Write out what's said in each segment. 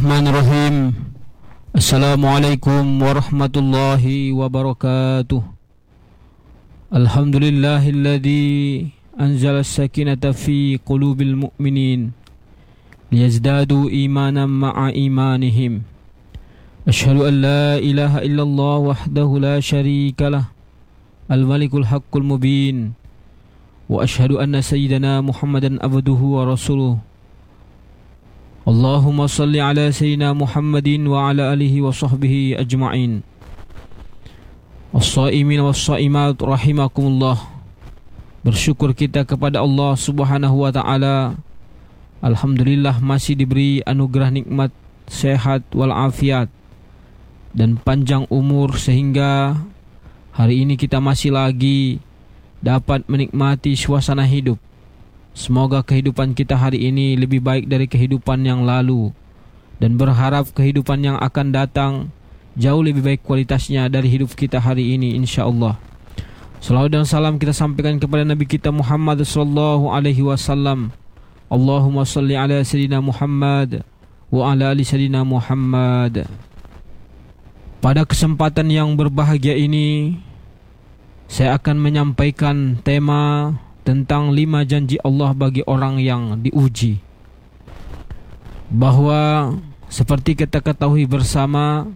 Bismillahirrahmanirrahim. Assalamualaikum warahmatullahi wabarakatuh. Alhamdulillahilladzi anzala as-sakinata fi qulubil mu'minin liyazdadu imanan ma'a imanihim. Asyhadu an la ilaha illallah wahdahu la syarika lah, al-malikul haqqul mubin. Wa asyhadu anna sayyidana Muhammadan abduhu wa rasuluh. Allahumma salli ala sayyidina Muhammadin wa ala alihi wa sahbihi ajma'in. As-saimin was-saimat rahimakumullah. Bersyukur kita kepada Allah Subhanahu wa ta'ala. Alhamdulillah masih diberi anugerah nikmat sehat walafiat dan panjang umur, sehingga hari ini kita masih lagi dapat menikmati suasana hidup. Semoga kehidupan kita hari ini lebih baik dari kehidupan yang lalu, dan berharap kehidupan yang akan datang jauh lebih baik kualitasnya dari hidup kita hari ini, insyaAllah. Salawat dan salam kita sampaikan kepada Nabi kita Muhammad sallallahu alaihi wasallam. Allahumma salli ala sayyidina Muhammad wa ala ali sayyidina Muhammad. Pada kesempatan yang berbahagia ini, saya akan menyampaikan tema tentang 5 janji Allah bagi orang yang diuji. Bahwa seperti kita ketahui bersama,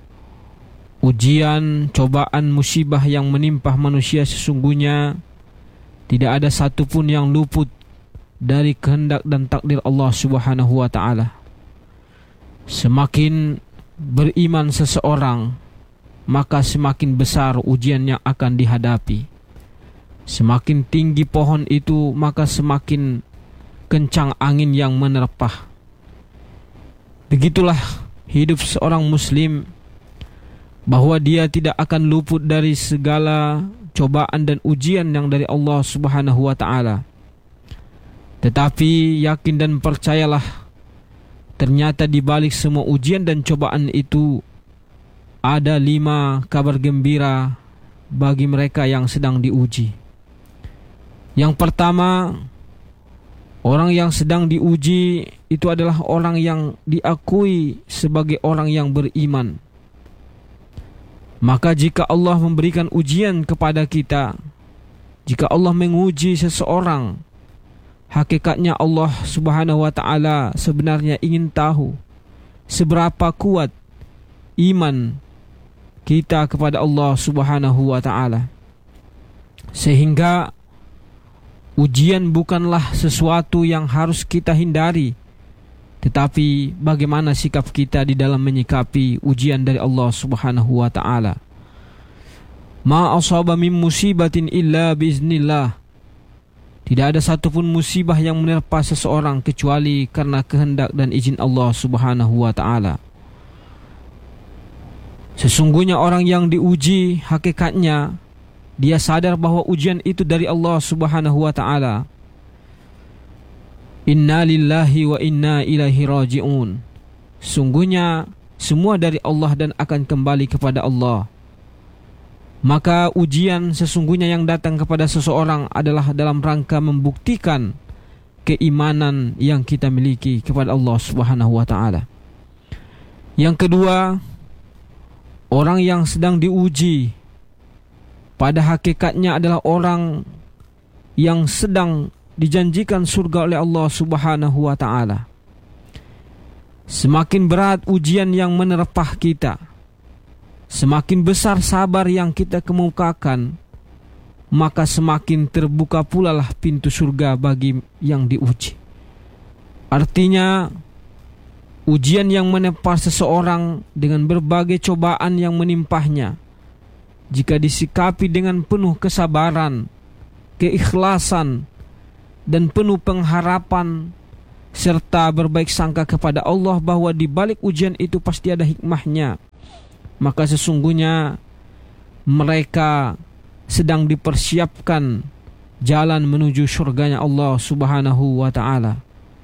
ujian, cobaan, musibah yang menimpa manusia sesungguhnya tidak ada satupun yang luput dari kehendak dan takdir Allah Subhanahu wa ta'ala. Semakin beriman seseorang, maka semakin besar ujian yang akan dihadapi. Semakin tinggi pohon itu, maka semakin kencang angin yang menerpah. Begitulah hidup seorang muslim, bahwa dia tidak akan luput dari segala cobaan dan ujian yang dari Allah Subhanahu wa ta'ala. Tetapi yakin dan percayalah, ternyata di balik semua ujian dan cobaan itu ada 5 kabar gembira bagi mereka yang sedang diuji. Yang pertama, orang yang sedang diuji itu adalah orang yang diakui sebagai orang yang beriman. Maka jika Allah memberikan ujian kepada kita, jika Allah menguji seseorang, hakikatnya Allah Subhanahu wa ta'ala sebenarnya ingin tahu seberapa kuat iman kita kepada Allah Subhanahu wa ta'ala. Sehingga ujian bukanlah sesuatu yang harus kita hindari, tetapi bagaimana sikap kita di dalam menyikapi ujian dari Allah Subhanahu wa ta'ala. Ma asaba min musibatin illa biiznillah. Tidak ada satupun musibah yang menerpa seseorang kecuali karena kehendak dan izin Allah Subhanahu wa ta'ala. Sesungguhnya orang yang diuji, hakikatnya dia sadar bahwa ujian itu dari Allah Subhanahu wa ta'ala. Inna lillahi wa inna ilaihi raji'un. Sungguhnya semua dari Allah dan akan kembali kepada Allah. Maka ujian sesungguhnya yang datang kepada seseorang adalah dalam rangka membuktikan keimanan yang kita miliki kepada Allah Subhanahu wa ta'ala. Yang kedua, orang yang sedang diuji pada hakikatnya adalah orang yang sedang dijanjikan surga oleh Allah Subhanahu wa ta'ala. Semakin berat ujian yang menerpah kita, semakin besar sabar yang kita kemukakan, maka semakin terbuka pula lah pintu surga bagi yang diuji. Artinya, ujian yang menempa seseorang dengan berbagai cobaan yang menimpahnya, jika disikapi dengan penuh kesabaran, keikhlasan, dan penuh pengharapan, serta berbaik sangka kepada Allah bahwa di balik ujian itu pasti ada hikmahnya, maka sesungguhnya mereka sedang dipersiapkan jalan menuju surganya Allah Subhanahu wa ta'ala.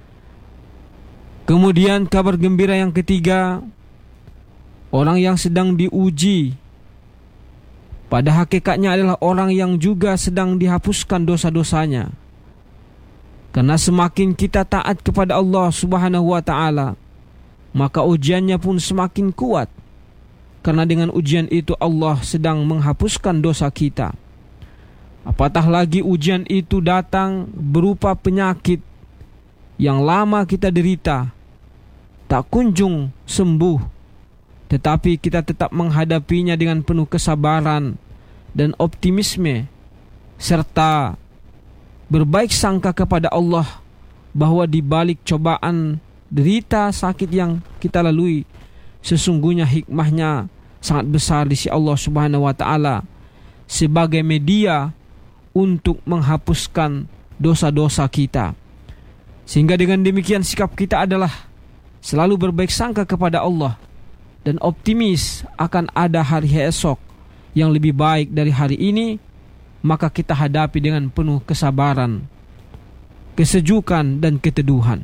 Kemudian kabar gembira yang ketiga, orang yang sedang diuji pada hakikatnya adalah orang yang juga sedang dihapuskan dosa-dosanya. Karena semakin kita taat kepada Allah Subhanahu wa ta'ala, maka ujiannya pun semakin kuat. Karena dengan ujian itu Allah sedang menghapuskan dosa kita. Apatah lagi ujian itu datang berupa penyakit yang lama kita derita, tak kunjung sembuh, tetapi kita tetap menghadapinya dengan penuh kesabaran dan optimisme, serta berbaik sangka kepada Allah bahwa di balik cobaan, derita, sakit yang kita lalui, sesungguhnya hikmahnya sangat besar di sisi Allah Subhanahu wa taala sebagai media untuk menghapuskan dosa-dosa kita. Sehingga dengan demikian sikap kita adalah selalu berbaik sangka kepada Allah dan optimis akan ada hari esok yang lebih baik dari hari ini, maka kita hadapi dengan penuh kesabaran, kesejukan dan keteduhan.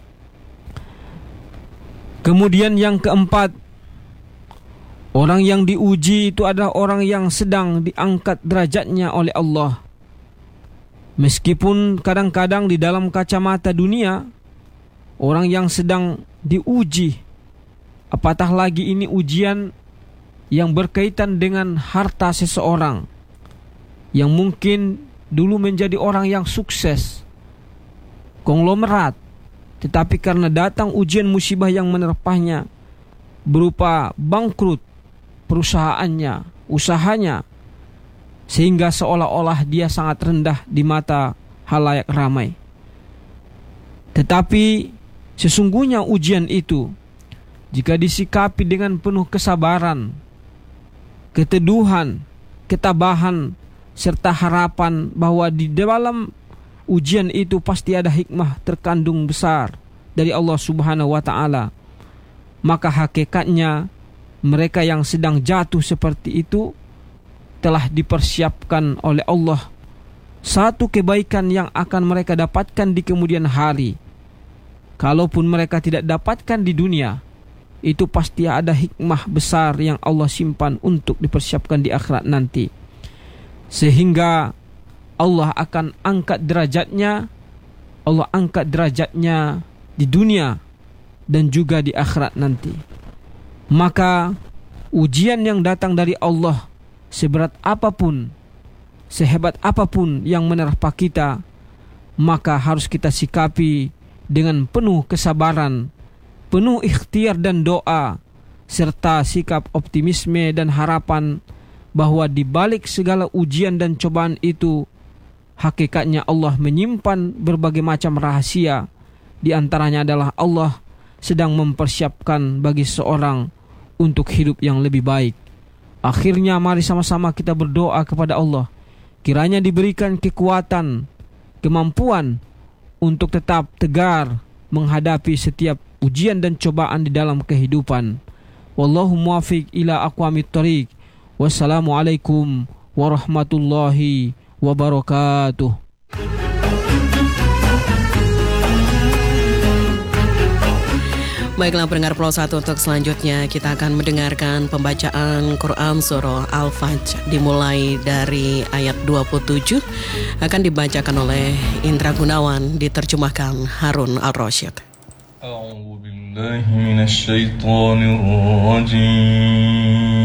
Kemudian yang keempat, orang yang diuji itu adalah orang yang sedang diangkat derajatnya oleh Allah. Meskipun kadang-kadang di dalam kacamata dunia, orang yang sedang diuji, apatah lagi ini ujian yang berkaitan dengan harta seseorang, yang mungkin dulu menjadi orang yang sukses, konglomerat, tetapi karena datang ujian musibah yang menerpahnya berupa bangkrut perusahaannya, usahanya, sehingga seolah-olah dia sangat rendah di mata halayak ramai. Tetapi sesungguhnya ujian itu, jika disikapi dengan penuh kesabaran, keteduhan, ketabahan, serta harapan bahwa di dalam ujian itu pasti ada hikmah terkandung besar dari Allah Subhanahu wa taala, maka hakikatnya mereka yang sedang jatuh seperti itu telah dipersiapkan oleh Allah satu kebaikan yang akan mereka dapatkan di kemudian hari. Kalaupun mereka tidak dapatkan di dunia, itu pasti ada hikmah besar yang Allah simpan untuk dipersiapkan di akhirat nanti. Sehingga Allah akan angkat derajatnya, Allah angkat derajatnya di dunia dan juga di akhirat nanti. Maka ujian yang datang dari Allah, seberat apapun, sehebat apapun yang menerpa kita, maka harus kita sikapi dengan penuh kesabaran, penuh ikhtiar dan doa, serta sikap optimisme dan harapan bahwa di balik segala ujian dan cobaan itu, hakikatnya Allah menyimpan berbagai macam rahasia. Di antaranya adalah Allah sedang mempersiapkan bagi seorang untuk hidup yang lebih baik. Akhirnya mari sama-sama kita berdoa kepada Allah, kiranya diberikan kekuatan, kemampuan untuk tetap tegar menghadapi setiap ujian dan cobaan di dalam kehidupan. Wallahu muwaffiq ila aqwamit thoriq. Wassalamualaikum warahmatullahi wabarakatuh. Baiklah pendengar Pulau 1, untuk selanjutnya kita akan mendengarkan pembacaan Quran Surah Al-Fajr dimulai dari ayat 27, akan dibacakan oleh Indra Gunawan, diterjemahkan Harun Al-Rasyid. A'udzu billahi minasyaitonir rajim.